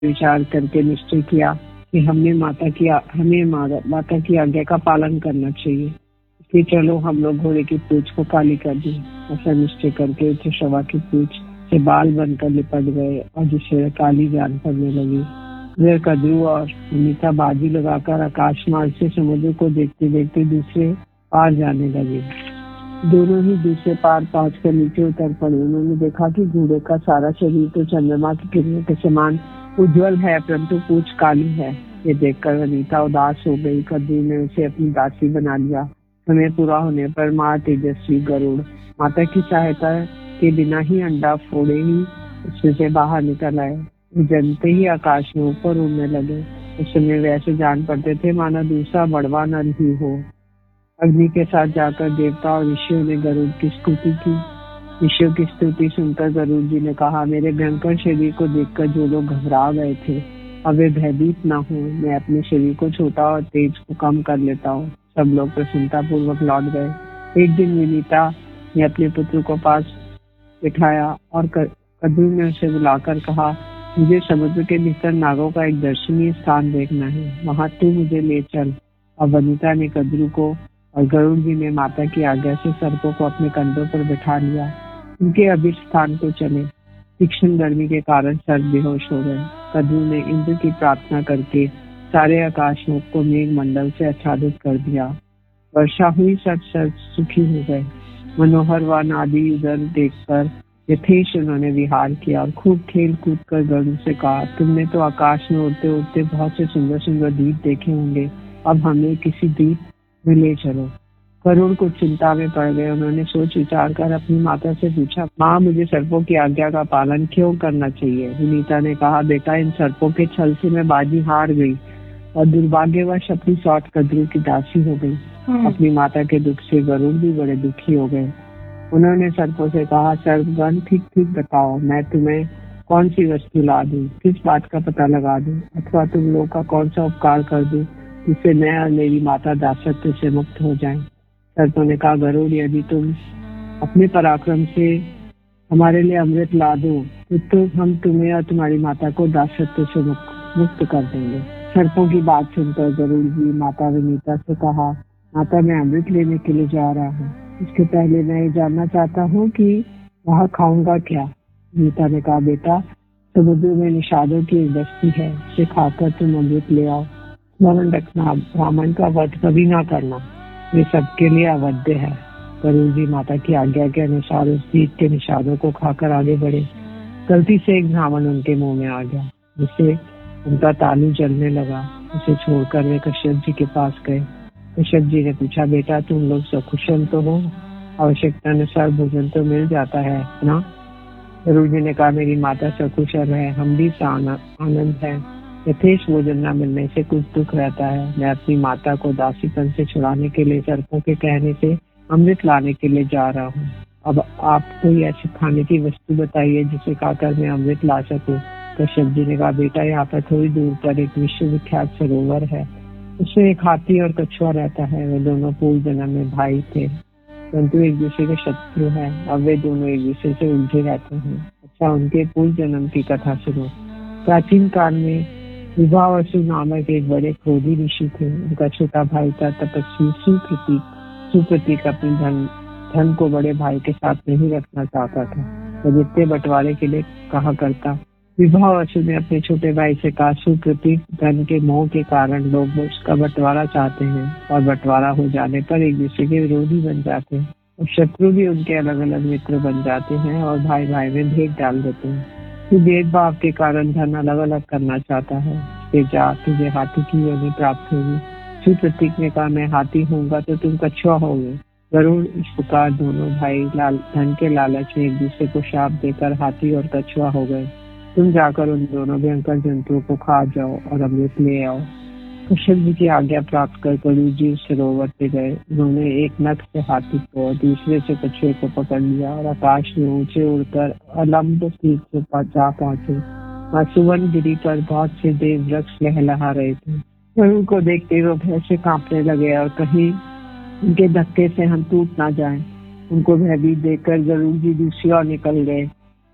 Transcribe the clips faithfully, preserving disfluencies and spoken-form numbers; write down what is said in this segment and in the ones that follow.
विचार करके निश्चय किया कि हमने माता की हमें माता की आज्ञा का पालन करना चाहिए, इसलिए चलो हम लोग घोड़े की पूंछ को काली कर दी। ऐसा निश्चय करके उसे शवा की पूंछ से बाल बनकर लिपट गए और जिससे काली जान पड़ने लगी। इधर कद्रू और अनीता बाजी लगाकर आकाश मार्ग से समुद्र को देखते देखते दूसरे पार जाने लगे। दोनों ही दूसरे पार पहुंच कर नीचे उतर पड़े। उन्होंने देखा कि घोड़े का सारा शरीर तो चंद्रमा की किरणों के समान उज्जवल है, परंतु पूंछ काली है। ये देखकर अनीता उदास हो गई। कद्रू ने उसे अपनी दासी बना लिया। समय पूरा होने पर माँ तेजस्वी गरुड़ माता की सहायता के बिना ही अंडा फोड़े ही उसमें से बाहर निकल आए। जनते ही आकाश में ऊपर उड़ने लगे। उस समय वैसे जान पड़ते थे माना दूसरा बड़वा नर ही हो। अग्नि के साथ जाकर देवता और ऋषियों ने गरुड़ की स्तुति की। ऋषियों की स्तुति सुनकर गरुड़ जी ने कहा, मेरे भयंकर शरीर को देखकर जो लोग घबरा गए थे अब वे भयभीत न हो। मैं अपने शरीर को छोटा और तेज को कम कर लेता हूँ। सब लोग प्रसन्नता पूर्वक लौट गए। एक दिन विनीता ने अपने पुत्र को पास बिठाया और कद्रू ने उसे बुलाकर कहा, मुझे समुद्र के भीतर नागों का एक दर्शनीय स्थान देखना है, वहां तू मुझे ले चल। और वनिता ने कद्रू को और गरुड़ जी ने माता की आज्ञा से सर्पों को अपने कंधों पर बिठा लिया। उनके अभिष्ट स्थान को चले। तीक्ष्ण गर्मी के कारण सर्प बेहोश हो गए। कद्रू ने इंद्र की प्रार्थना करके सारे आकाश को मेघ मंडल से आच्छादित कर दिया। वर्षा हुई, सब सर्प सुखी हो गए। मनोहर वन आदि उधर देखकर यथेश उन्होंने विहार किया और खूब खेल कूद कर गरुड़ से कहा, तुमने तो आकाश में उड़ते उड़ते बहुत से सुंदर सुंदर द्वीप देखे होंगे, अब हमें किसी द्वीप में ले चलो। गरुड़ कुछ चिंता में पड़ गए। उन्होंने सोच विचार कर अपनी माता से पूछा, माँ मुझे सर्पों की आज्ञा का पालन क्यों करना चाहिए? विनीता ने कहा, बेटा इन सर्पों के छल से मैं बाजी हार गई और दुर्भाग्यवश अपनी सौत कद्रू की दासी हो गई। अपनी माता के दुख से गरुड़ भी बड़े दुखी हो गए। उन्होंने सर्पों से कहा, सर्पगण ठीक ठीक बताओ, मैं तुम्हें कौन सी वस्तु ला दूं, किस बात का पता लगा दूं, अथवा तुम लोग का कौन सा उपकार कर दूं जिससे मैं और मेरी माता दासत्व से मुक्त हो जाएं। सर्पों ने कहा, गरुड़ यदि तुम अपने पराक्रम से हमारे लिए अमृत ला दो तो, तो हम तुम्हें और तुम्हारी माता को दासत्व से मुक्त कर देंगे। सर्पों की बात सुनकर गरुड़ जी माता विनीता से कहा, माता मैं अमृत लेने के लिए जा रहा हूँ, इसके पहले मैं ये जानना चाहता हूँ कि वहाँ खाऊंगा क्या? विनीता ने कहा, बेटा समुद्र में निषादों की एक बस्ती है, उसे खाकर तुम अमृत ले आओ। स्मरण रखना, ब्राह्मण का वध कभी ना करना, ये सबके लिए अवध्य है। गरुड़ जी माता की आज्ञा के अनुसार उस द्वीप के निषादों को खाकर आगे बढ़े। गलती से एक ब्राह्मण उनके मुंह में आ गया, जिससे उनका तालू जलने लगा। उसे छोड़कर वे कश्यप जी के पास गए। कश्यप जी ने पूछा, बेटा तुम लोग सकुशल तो हो? आवश्यकता अनुसार भोजन तो मिल जाता है ना? गरुड़ जी ने कहा, मेरी माता सकुशल है, हम भी आनंद है। यथेश भोजन न मिलने से कुछ दुख रहता है। मैं अपनी माता को दासीपन से छुड़ाने के लिए सर्पों के कहने से अमृत लाने के लिए जा रहा हूँ। अब आप कोई ऐसी खाने की वस्तु बताइए जिसे खाकर मैं अमृत ला सकूं। कश्यप जी ने कहा, बेटा यहाँ पर थोड़ी दूर पर एक विश्वविख्यात सरोवर है, उसमें एक हाथी और कछुआ रहता है। वे दोनों पूर्व जन्म में भाई थे, परंतु एक दूसरे के शत्रु हैं। अब वे दोनों एक दूसरे से उलझे रहते हैं। अच्छा, उनके पूर्व जन्म की कथा सुनो। प्राचीन काल में विभावसु नामक एक बड़े क्रोधी ऋषि थे। उनका छोटा भाई था तपस्वी सुप्रतीक। सुप्रतीक अपने धन धन को बड़े भाई के साथ नहीं रखना चाहता था। वह जितने बंटवारे के लिए कहा करता। विभावसु ने अपने छोटे भाई से कहा, सुप्रतीक धन के मोह के कारण लोग उसका बंटवारा चाहते हैं और बंटवारा हो जाने पर एक दूसरे के विरोधी बन जाते हैं और शत्रु भी उनके अलग अलग मित्र बन जाते हैं और भाई भाई में भेद डाल देते हैं। तू भेदभाव के कारण धन अलग अलग करना चाहता है, इसलिए जा, तुझे हाथी की योनि प्राप्त होगी। सुप्रतीक ने कहा, मैं हाथी होऊंगा तो तुम कछुआ होगे। गरुड़ इस प्रकार दोनों भाई लाल धन के लालच में एक दूसरे को शाप देकर हाथी और कछुआ हो गए। तुम जाकर उन दोनों भयंकर जंतुओं को खा जाओ और अमृत ले आओ। कश्यप जी की आज्ञा प्राप्त कर गरुड़ जी सरोवर पे गए। उन्होंने एक नख से हाथी को और दूसरे से कछुए को पकड़ लिया और आकाश में ऊंचे उड़कर अलम्ब तीर से जा पहुंचे। वहाँ सुवर्ण गिरी पर बहुत से देव वृक्ष लहलहा रहे थे। गरुड़ को देखते वो भय से कांपने लगे और कहीं उनके धक्के से हम टूट ना जाएं। उनको भयभीत देखकर गरुड़ जी दूसरी ओर निकल गए।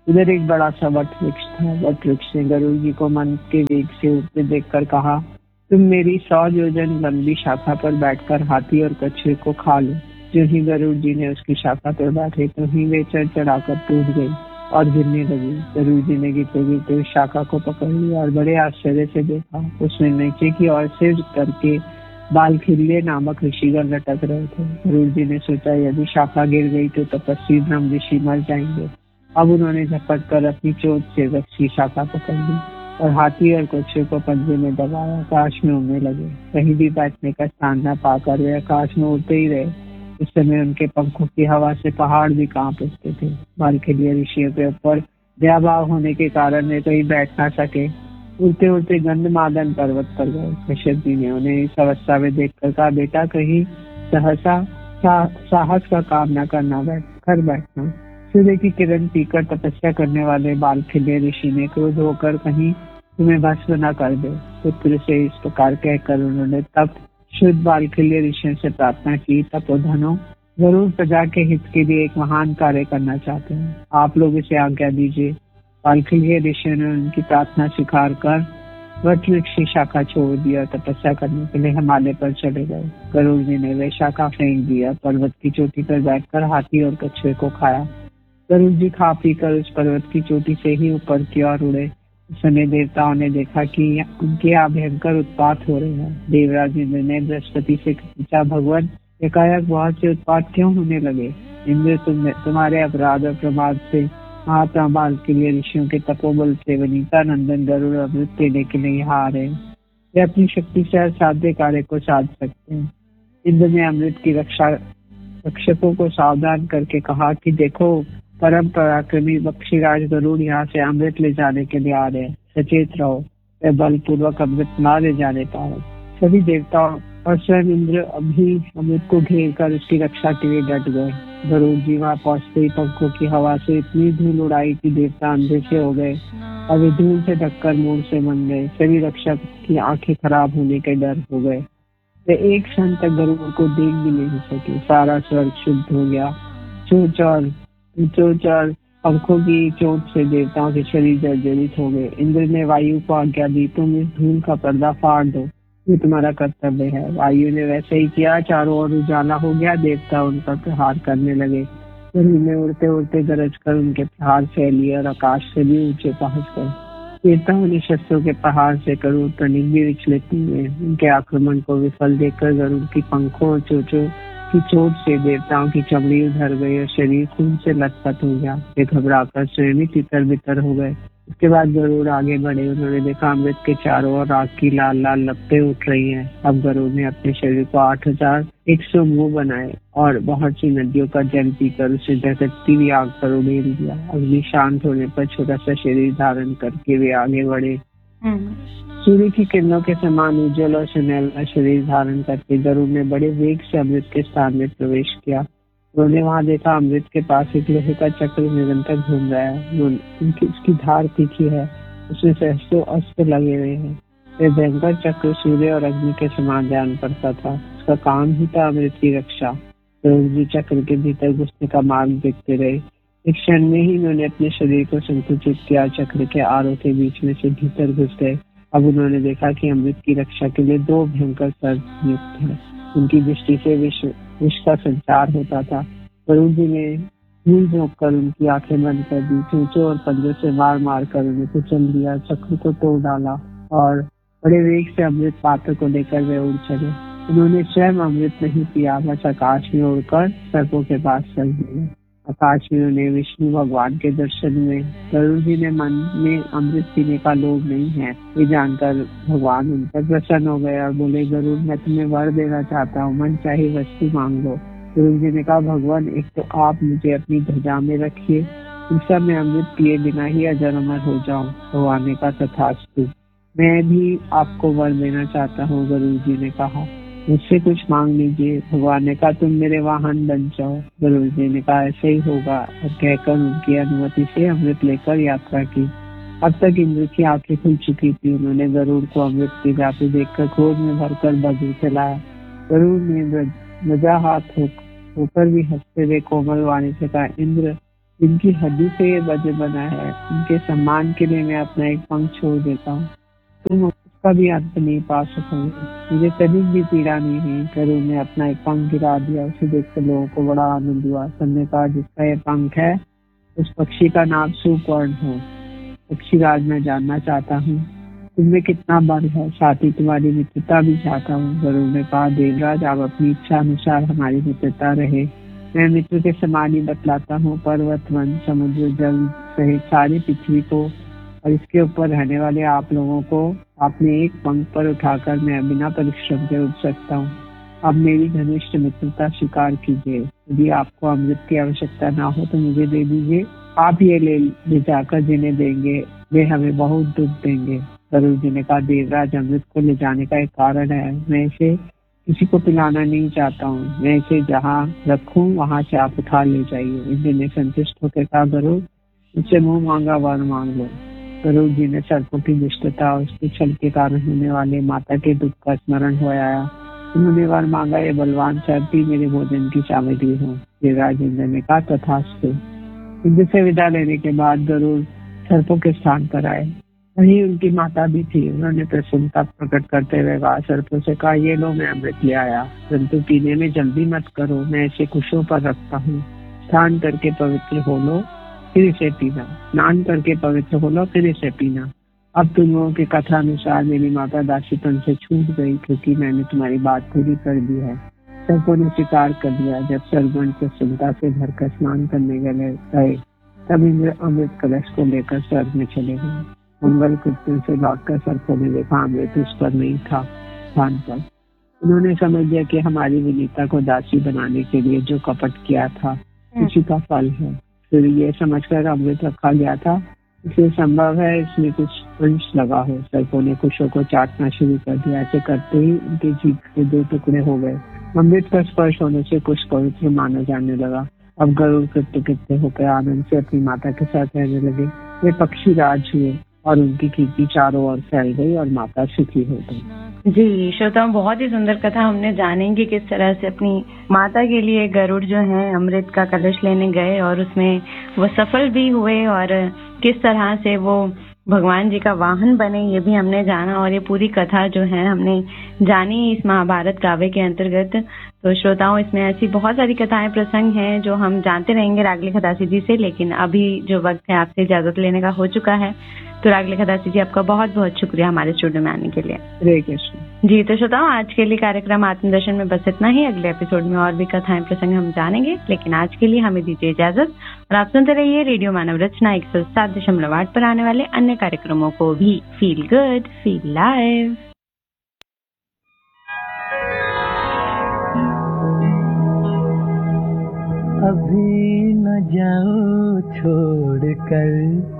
उधर एक बड़ा सा वट वृक्ष था। वट वृक्ष ने गरुड़ जी को मन के वेग से उठते देखकर कहा, तुम मेरी सौ योजन लंबी शाखा पर बैठकर हाथी और कछुए को खा लो। जो ही गरुड़ जी ने उसकी शाखा पर बैठे तो ही वे चढ़ चढ़ाकर टूट गई और गिरने लगी। गरुड़ जी ने गिरते गिरते उस शाखा को पकड़ लिया और बड़े आश्चर्य से देखा। उसमें नीचे की ओर सिर करके बालखिल्य नामक ऋषिगण लटक रहे थे। गरुड़ जी ने सोचा, यदि शाखा गिर गई तो तपस्वी ब्रह्म ऋषि मर जाएंगे। अब उन्होंने झपट कर अपनी चोट से वृक्ष की शाखा पकड़ ली और हाथी और कछुए को पंजे में दबाया आकाश में उड़ने लगे। कहीं भी बैठने का स्थान न पाकर वे आकाश में उड़ते ही रहे। इस समय उनके पंखों की हवा से पहाड़ भी कांप उठते थे। बालखिल्य ऋषियों के ऊपर व्याभाव होने के कारण वे कहीं बैठ ना सके। उड़ते उड़ते गंधमादन पर्वत पर गए। कश्यप जी ने उन्हें इस अवस्था में देखकर कहा, बेटा कहीं सहसा सा, साहस का काम न करना, बैठ कर बैठना। सूर्य की किरण पीकर तपस्या करने वाले बालखिल्य ऋषि ने क्रोध होकर कहीं तुम्हें भस्म न कर दे। पुत्र से इस प्रकार कहकर उन्होंने तप शुद्ध बालखिल्य ऋषियों से प्रार्थना की, तपोधनो जरूर प्रजा के हित के लिए एक महान कार्य करना चाहते हैं, आप लोग इसे आज्ञा दीजिए। बालखिल्य ऋषियों ने उनकी प्रार्थना स्वीकार कर वट वृक्ष की शाखा छोड़ दिया, तपस्या करने के लिए हिमालय पर चले गए। गरुड़ जी ने वह शाखा फेंक दिया, पर्वत की चोटी पर बैठकर हाथी और कछुए को खाया। गरुड़ जी खा पी कर उस पर्वत की चोटी से ही ऊपर की ओर उड़े। उस समय देवताओं ने देखा कि उनके यहाँ भयंकर उत्पात हो रहे हैं। देवराज इंद्र ने बृहस्पति से पूछा, भगवान एकाएक बहुत से उत्पात क्यों होने लगे? इंद्र तुम तुम्हारे अपराध और प्रमाद से महात्मा बालखिल्य ऋषियों के तपोबल से वनिता नंदन गरुड़ अमृत देने के लिए यहाँ आ रहे हैं। वे अपनी शक्ति से असाध्य कार्य को साध सकते हैं। इंद्र ने अमृत की रक्षा रक्षकों को सावधान करके कहा कि देखो, परम पराक्रमी बक्षीराज गरुड़ यहाँ से अमृत ले जाने के लिए आ रहे हैं, सचेत रहो, वे बलपूर्वक अमृत ना ले जाने पाए। सभी देवताओं और स्वयं इंद्र अभी अमृत को घेर कर उसकी रक्षा के लिए डट गए। गरुड़ जी वहाँ पहुंचते ही पंखों की हवा से इतनी धूल उड़ाई कि देवता अंधे से हो गए और वे धूल से ढककर मूड से बन गए। सभी रक्षक की आंखें खराब होने के डर हो गए। वे एक क्षण तक गरुड़ को देख भी नहीं सके। सारा स्वर्ग शुद्ध हो गया। चोच और चोच और पंखों की चोट से देवताओं के शरीर जर्जरित हो गए। इंद्र ने वायु को आज्ञा दी, तुम इस धूल का पर्दा फाड़ दो, ये तुम्हारा कर्तव्य है। वायु ने वैसे ही किया। चारों ओर उजाला हो गया। देवता उन पर प्रहार करने लगे। गरुड़ में उड़ते उड़ते गरज कर उनके प्रहार फैलिए और आकाश से भी ऊंचे पहुंच गए। देवताओं ने शस्त्रों के प्रहार से गरुड़ तनिक भी विचलित नहीं हुए। उनके आक्रमण को विफल देखकर गरुड़ की पंखों और चोचों की चोट से देवताओं की चमड़ी उधर गई और शरीर खून से लथपथ हो गया। वे घबराकर स्वयं ही तितर बितर हो गए। इसके बाद गरुड़ आगे बढ़े। उन्होंने देखा अमृत के चारों ओर आग की लाल लाल लपटें उठ रही हैं। अब गरुड़ ने अपने शरीर को आठ हजार एक सौ मुंह बनाए और बहुत सी नदियों का जल पीकर उसे दहकती हुई आग पर उड़ेल दिया। अग्नि शांत होने पर छोटा सा शरीर धारण करके वे आगे बढ़े। सूर्य की किरणों के समान उज्जवल और सुनहरा शरीर धारण करके गरुड़ ने बड़े वेग से अमृत के स्थान में प्रवेश किया। उन्होंने वहां देखा अमृत के पास एक लोहे का चक्र निरंतर घूम रहा है। उनकी उसकी धार तीखी है, उसमें सहस्त्रों अस्त्र लगे हुए हैं। वह भयंकर चक्र सूर्य और अग्नि के समान जान पड़ता था। उसका काम ही था अमृत की रक्षा। गरुड़ चक्र के भीतर घुसने का मार्ग देखते रहे। एक क्षण में ही उन्होंने अपने शरीर को संकुचित किया। चक्र के आरों के बीच में से भीतर घुस गए। अब उन्होंने देखा कि अमृत की रक्षा के लिए दो भयंकर सर्प नियुक्त हैं। उनकी दृष्टि से विश्व विश्व का संचार होता था। गरुड़ जी ने भूल झोंक कर उनकी आंखें बंद कर दी। चोंचों और पंजों से मार मार कर उन्हें कुचल दिया। चक्र को तोड़ डाला और बड़े वेग से अमृत पात्र को लेकर वे उड़ चले। उन्होंने स्वयं अमृत नहीं पिया, बस आकाश में उड़कर सर्पों के पास चल दिए। आकाश में उन्हें विष्णु भगवान के दर्शन हुए। गरुड़ जी ने मन में अमृत पीने का लोभ नहीं है, ये जानकर भगवान उन पर प्रसन्न हो गए और बोले, गरुड़ मैं तुम्हें वर देना चाहता हूँ, मन चाहे वस्तु मांग लो। गरुड़ जी ने कहा, भगवान एक तो आप मुझे अपनी ध्वजा में रखिए, दूसरा मैं अमृत पिए बिना ही अजर अमर हो जाऊं। भगवान ने कहा, तथास्तु, मैं भी आपको वर देना चाहता हूँ। गरुड़ जी ने कहा, मुझसे कुछ मांग लीजिए। भगवान ने कहा, तुम मेरे वाहन बन जाओ। गरुड़ जी ने कहा, ऐसे ही होगा, और कहकर उनकी अनुमति से अमृत लेकर यात्रा की। अब तक इंद्र की आंखें खुल चुकी थी। उन्होंने गरुड़ को अमृत की जाते देखकर क्रोध में भरकर वज्र चलाया। गरुड़ ने ध्वजा हाथ होकर भी हंसते हुए कोमल वाणी से कहा, इंद्र जिनकी हड्डी से ये वजह बना है, उनके सम्मान के लिए मैं अपना एक पंख छोड़ देता हूँ। तुम उसका भी अंत नहीं पा सकोगे। मुझे कभी भी पीड़ा नहीं हुई। गरुड़ ने अपना एक पंख गिरा दिया। उसे देखकर लोगों को बड़ा आनंद हुआ। सबने कहा, जिसका ये पंख है उस पक्षी का नाम सुपर्ण हो। पक्षी राज मैं जानना चाहता हूँ, तुमने कितना बल है, साथ ही तुम्हारी मित्रता भी चाहता हूँ। गरुड़ ने कहा, देवराज आप अपनी इच्छा अनुसार हमारी मित्रता रहे। मैं मित्र के समान ही बतलाता हूँ। पर्वत, वन, समुद्र, जल सहित सारी पृथ्वी को और इसके ऊपर रहने वाले आप लोगों को अपने एक पंख पर उठाकर मैं बिना परिश्रम के उठ सकता हूँ। अब मेरी घनिष्ठ मित्रता स्वीकार कीजिए। यदि आपको अमृत की आवश्यकता ना हो तो मुझे दे दीजिए। आप ये ले ले जाकर जिन्हें देंगे वे हमें बहुत दुख देंगे। गरुड़ जी ने कहा, देवराज अमृत को ले जाने का एक कारण है। मैं इसे किसी को पिलाना नहीं चाहता हूँ। मैं इसे जहाँ रखूँ वहाँ से आप उठा ले जाइए। इंद्र ने संतुष्ट होकर कहा, गरुड़ मुझसे मुंह मांगा वर मांग लो। गरुड़ जी ने सर्पों की दुष्टता और उसके छल के कारण होने वाले माता के दुख का स्मरण हो आया। उन्होंने वर मांगा, ये बलवान सर्प ही मेरे भोजन की सामग्री हो। देवराज इंद्र ने कहा, तथास्तु। इंद्र से विदा लेने के बाद गरुड़ सर्पों के स्थान पर आए। वहीं उनकी माता भी थी। उन्होंने प्रसन्नता प्रकट करते हुए कहा, सर्पों से कहा, ये लो मैं अमृत ले आया, परंतु पीने में जल्दी मत करो, मैं इसे कुशों पर रखता हूँ। स्नान करके पवित्र हो लो फिर इसे पीना। स्नान करके पवित्र हो लो फिर इसे पीना। अब तुम लोगों की कथा अनुसार मेरी माता दासीपन से छूट गई, क्योंकि मैंने तुम्हारी बात पूरी कर दी है। सर्पों ने स्वीकार कर लिया। जब सर्पगण प्रसन्नता से भरकर स्नान करने गए तब इंद्र अमृत कलश को लेकर स्वर्ग में चले गए। मंगल कृत्य से लौटकर सर्पों ने देखा अमृत उस पर नहीं था, स्थान पर। उन्होंने समझ लिया कि हमारी विनीता को दासी बनाने के लिए जो कपट किया था उसी का फल है। फिर ये समझकर अमृत रखा गया था, इसलिए संभव है इसमें कुछ अंश लगा हो। सर्पों ने कुशों को चाटना शुरू कर दिया। ऐसे करते ही उनके जीभ के दो टुकड़े हो गए। अमृत का स्पर्श होने से कुछ पवित्र माना जाने लगा। अब गरुड़ कृत्य कृत्य होकर आनंद से अपनी माता के साथ रहने लगे। वे पक्षी राज हुए और उनकी कीर्ति चारों ओर फैल गई और माता सुखी हो गई। जी श्रोताओं, बहुत ही सुंदर कथा हमने जानेंगे किस तरह से अपनी माता के लिए गरुड़ जो है अमृत का कलश लेने गए और उसमें वो सफल भी हुए और किस तरह से वो भगवान जी का वाहन बने, ये भी हमने जाना। और ये पूरी कथा जो है हमने जानी इस महाभारत काव्य के अंतर्गत। तो श्रोताओं, इसमें ऐसी बहुत सारी कथाएं प्रसंग हैं जो हम जानते रहेंगे रागले खदासी जी से, लेकिन अभी जो वक्त है आपसे इजाजत लेने का हो चुका है। तो रागले खदासी जी, आपका बहुत बहुत शुक्रिया हमारे स्टूडियो में आने के लिए। हरे कृष्ण। जी तो श्रोताओं, आज के लिए कार्यक्रम आत्मदर्शन में बस इतना ही। अगले एपिसोड में और भी कथाएं प्रसंग हम जानेंगे, लेकिन आज के लिए हमें दीजिए इजाजत और आप सुनते रहिए रेडियो मानव रचना एक सौ सात दशमलव आठ पर आने वाले अन्य कार्यक्रमों को भी। Feel good, feel live. अभी न जाओ छोड़ कर